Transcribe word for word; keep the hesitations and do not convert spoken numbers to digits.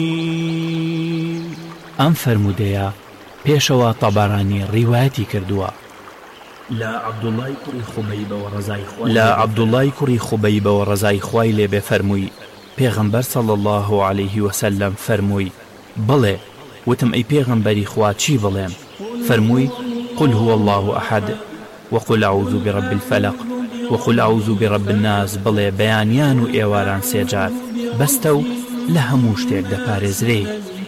ئەم فەرمودەیە پێشەوە تەبەرانی ڕیوایەتی کردووە لا عەبدوڵڵای کوڕی خوبەیبەوە ڕەزای خوای لا عەبدوڵڵای کوڕی خوبەیبەوە ڕەزای خوای لێبێ فەرمووی پێغەمبەر صلی الله عليه وسلم فەرمووی بڵێ وتم ئەی پێغەمبەری خوا چی بڵێم فەرمووی قل هو الله أحد وقل أعوذ برب الفلق وقل أعوذ برب الناس بڵێ بەیانیان و ئێواران سێجار بەستە و لە هەموو شتێک دەپارێزرێ